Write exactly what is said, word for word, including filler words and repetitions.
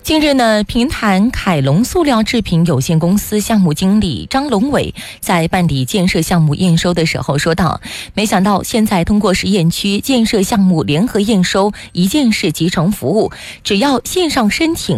近日呢，平潭凯龙塑料制品有限公司项目经理张龙伟在办理建设项目验收的时候说道，没想到现在通过实验区建设项目联合验收一件式集成服务，只要线上申请